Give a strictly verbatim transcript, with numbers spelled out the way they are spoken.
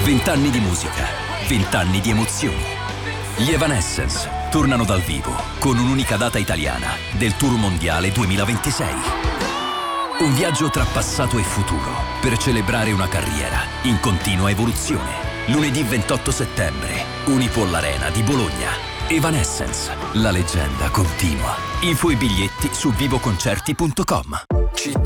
Vent'anni di musica, vent'anni di emozioni. Gli Evanescence tornano dal vivo con un'unica data italiana del Tour Mondiale duemilaventisei. Un viaggio tra passato e futuro per celebrare una carriera in continua evoluzione. Lunedì ventotto settembre, Unipol Arena di Bologna. Evanescence, la leggenda continua. Info e biglietti su vivoconcerti punto com.